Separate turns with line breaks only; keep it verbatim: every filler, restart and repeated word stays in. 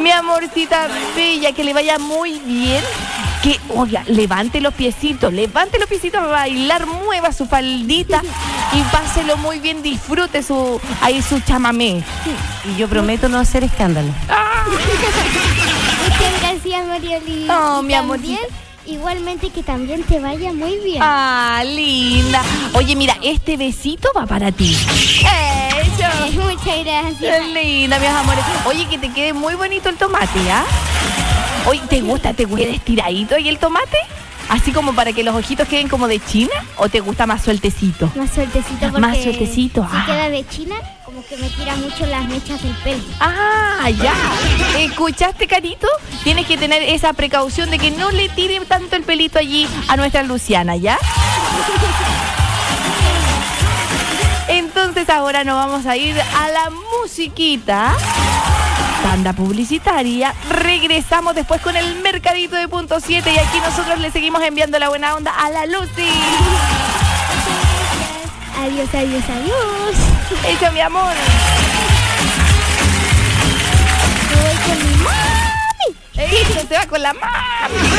Mi amorcita bella, que le vaya muy bien. Que, oiga, levante los piecitos, levante los piecitos a bailar, mueva su faldita y páselo muy bien, disfrute su, ahí su chamamé.
Y yo prometo no hacer escándalo.
¡Ah!
Muchas gracias, Marioli.
Oh,
Y
mi amor.
también, igualmente que también te vaya muy bien.
Ah, linda. Oye, mira, este besito va para ti. Eso.
Muchas gracias.
Linda, mis amores. Oye, que te quede muy bonito el tomate, ¿ah? Oye, ¿te gusta? ¿Te gusta estiradito ahí el tomate? Así como para que los ojitos queden como de China, ¿o te gusta más sueltecito?
Más sueltecito porque
Más sueltecito,
si
ah.
queda de China, como que me tira mucho las mechas del pelo.
Ah, ya. ¿Escuchaste, Carito? Tienes que tener esa precaución de que no le tire tanto el pelito allí a nuestra Luciana, ¿ya? Entonces ahora nos vamos a ir a la musiquita. Tanda publicitaria. Regresamos después con el mercadito de punto siete y aquí nosotros le seguimos enviando la buena onda a la Lucy.
Adiós, adiós, adiós.
Eso, mi amor.
Me voy con mi mami.
Eso, se va con la mami.